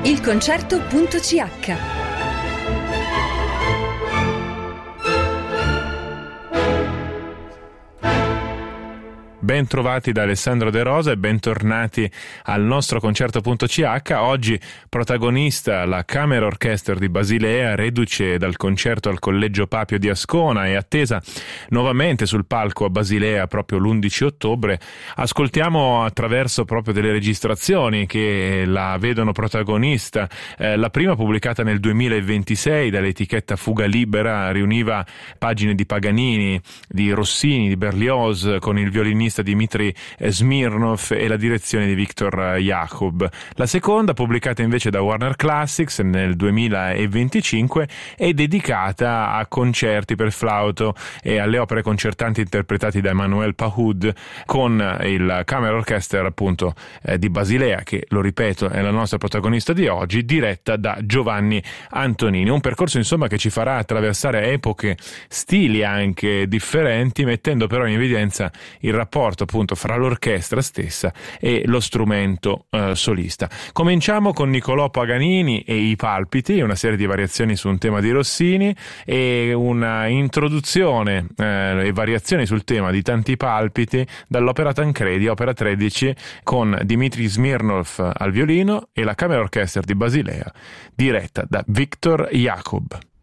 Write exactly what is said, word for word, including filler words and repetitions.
il concerto punto c h. Ben trovati da Alessandro De Rosa e bentornati al nostro concerto punto c h. Oggi protagonista la Camera Orchestra di Basilea, reduce dal concerto al Collegio Papio di Ascona e attesa nuovamente sul palco a Basilea proprio l'undici ottobre. Ascoltiamo attraverso proprio delle registrazioni che la vedono protagonista. Eh, la prima, pubblicata nel duemilaventisei dall'etichetta Fuga Libera, riuniva pagine di Paganini, di Rossini, di Berlioz con il violinista Dmitry Smirnov e la direzione di Viktor Jakub. La seconda, pubblicata invece da Warner Classics nel duemilaventicinque, è dedicata a concerti per flauto e alle opere concertanti interpretati da Emmanuel Pahud con il Camera Orchestra appunto eh, di Basilea, che, lo ripeto, è la nostra protagonista di oggi, diretta da Giovanni Antonini. Un percorso insomma che ci farà attraversare epoche, stili anche differenti, mettendo però in evidenza il rapporto appunto fra l'orchestra stessa e lo strumento eh, solista. Cominciamo con Niccolò Paganini e i palpiti, una serie di variazioni su un tema di Rossini e una introduzione eh, e variazioni sul tema di tanti palpiti dall'opera Tancredi, opera tredici, con Dmitry Smirnov al violino e la Camera Orchestra di Basilea diretta da Viktor Jakub.